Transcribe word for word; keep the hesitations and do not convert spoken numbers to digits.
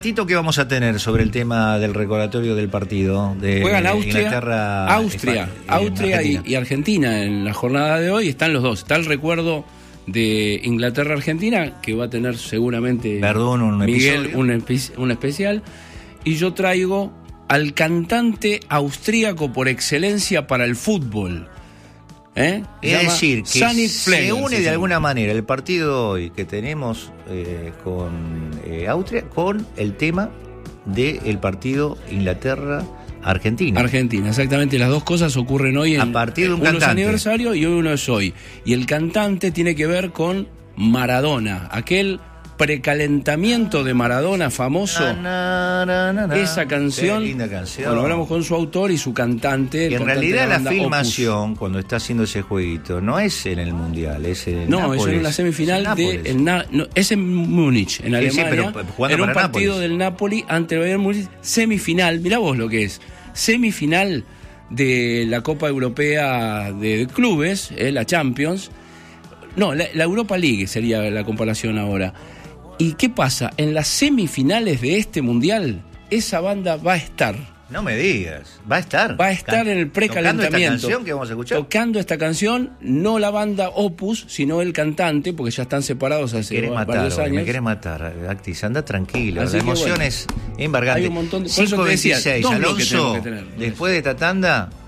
Tito, ¿qué vamos a tener sobre el tema del recordatorio del partido de Juegan Austria, Inglaterra, Austria, España, Austria Argentina. Y, y Argentina en la jornada de hoy? Están los dos. Está el recuerdo de Inglaterra-Argentina, que va a tener seguramente Perdón, un Miguel episodio. un, espe- un especial. Y yo traigo al cantante austríaco por excelencia para el fútbol. ¿Eh? Se Es llama decir, que Sunny se Flegel, une se de llama. alguna manera el partido hoy que tenemos eh, con eh, Austria con el tema del partido Inglaterra-Argentina. Argentina, exactamente. Las dos cosas ocurren hoy. En, A partir de un uno es cantante. aniversario y uno es hoy. Y el cantante tiene que ver con Maradona, aquel precalentamiento de Maradona famoso. Na, na, na, na. Esa canción, Qué linda canción. Bueno, hablamos con su autor y su cantante. el Y en cantante de realidad la banda filmación, cuando está haciendo ese jueguito, no es en el Mundial, es en el No, Nápoles. eso era una semifinal Es en de Nápoles. el Na- no, es en Múnich, en Sí, sí, Alemania. pero jugando Era un para partido Nápoles. del Napoli ante el Bayern Múnich, semifinal. Mirá vos lo que es. Semifinal de la Copa Europea de Clubes, eh, la Champions. No, la, la Europa League sería la comparación ahora. ¿Y qué pasa? En las semifinales de este Mundial, esa banda va a estar. No me digas, va a estar. Va a estar en el precalentamiento. Tocando esta canción que vamos a escuchar. Tocando esta canción, no la banda Opus, sino el cantante, porque ya están separados hace Querés matar, varios hoy, años. me querés matar, Actis, anda tranquilo, Así la que emoción bueno, es embargante. hay un montón de- por eso cinco te decía, veintiséis, dos bloques Alonso, tenemos que tener. después de esta tanda,